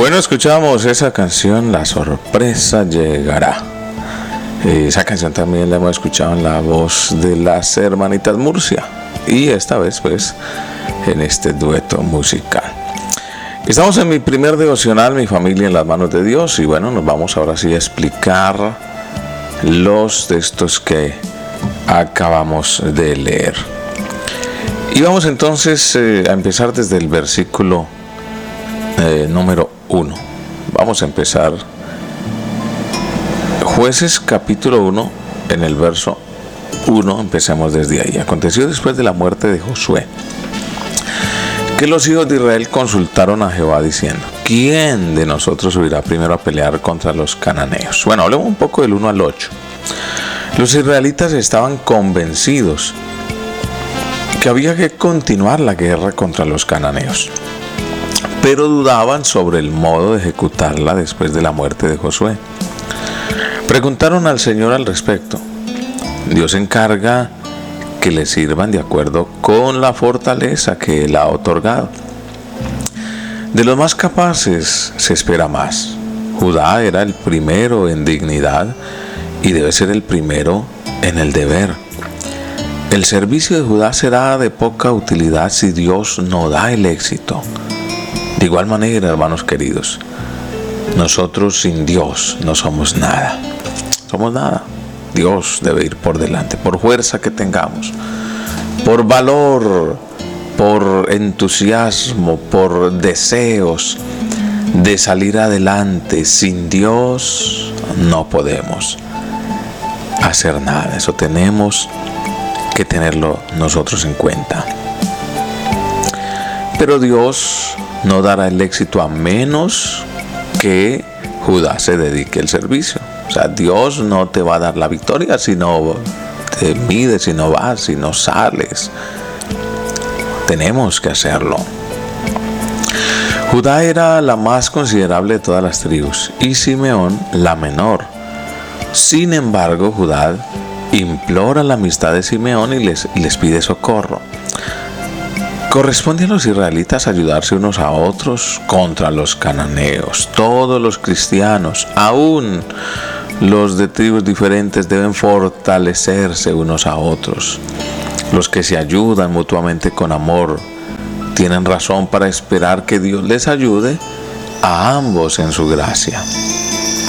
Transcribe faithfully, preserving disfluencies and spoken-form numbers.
Bueno, escuchamos esa canción, La sorpresa llegará. Esa canción también la hemos escuchado en la voz de las hermanitas Murcia. Y esta vez, pues, en este dueto musical. Estamos en mi primer devocional, Mi familia en las manos de Dios. Y bueno, nos vamos ahora sí a explicar los textos que acabamos de leer. Y vamos entonces eh, a empezar desde el versículo eh, número uno. Vamos a empezar Jueces capítulo uno, en el verso uno, empecemos desde ahí. Aconteció después de la muerte de Josué que los hijos de Israel consultaron a Jehová diciendo: ¿quién de nosotros subirá primero a pelear contra los cananeos? Bueno, hablemos un poco del uno al ocho. Los israelitas estaban convencidos que había que continuar la guerra contra los cananeos, pero dudaban sobre el modo de ejecutarla después de la muerte de Josué. Preguntaron al Señor al respecto. Dios encarga que le sirvan de acuerdo con la fortaleza que Él ha otorgado. De los más capaces se espera más. Judá era el primero en dignidad y debe ser el primero en el deber. El servicio de Judá será de poca utilidad si Dios no da el éxito. De igual manera, hermanos queridos, nosotros sin Dios no somos nada. Somos nada. Dios debe ir por delante, por fuerza que tengamos, por valor, por entusiasmo, por deseos de salir adelante. Sin Dios no podemos hacer nada. Eso tenemos que tenerlo nosotros en cuenta. Pero Dios no dará el éxito a menos que Judá se dedique al servicio. O sea, Dios no te va a dar la victoria si no te mides, si no vas, si no sales. Tenemos que hacerlo. Judá era la más considerable de todas las tribus y Simeón la menor. Sin embargo, Judá implora la amistad de Simeón y les, y les pide socorro. Corresponde a los israelitas ayudarse unos a otros contra los cananeos. Todos los cristianos, aún los de tribus diferentes, deben fortalecerse unos a otros. Los que se ayudan mutuamente con amor tienen razón para esperar que Dios les ayude a ambos en su gracia.